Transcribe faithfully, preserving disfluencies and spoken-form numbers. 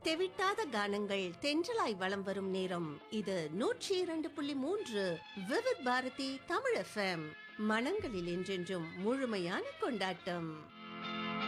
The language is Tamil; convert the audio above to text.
தெவிட்டாத கானங்கள் தென்றலாய் வலம் வரும் நேரம் இது. நூற்றி இரண்டு புள்ளி மூன்று விவித் பாரதி தமிழ் எஃப்எம். மனங்களில் என்றென்றும் முழுமையான கொண்டாட்டம்.